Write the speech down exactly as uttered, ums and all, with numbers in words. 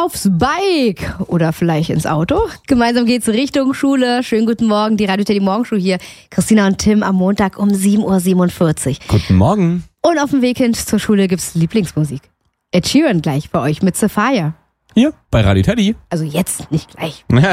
aufs Bike oder vielleicht ins Auto. Gemeinsam geht's Richtung Schule. Schönen guten Morgen, die Radio Teddy Morgenshow hier. Christina und Tim am Montag um sieben Uhr siebenundvierzig. Guten Morgen. Und auf dem Weg hin zur Schule gibt's Lieblingsmusik. Ed Sheeran gleich für euch mit Sapphire. Hier bei Radio Teddy. Also jetzt, nicht gleich. Ja.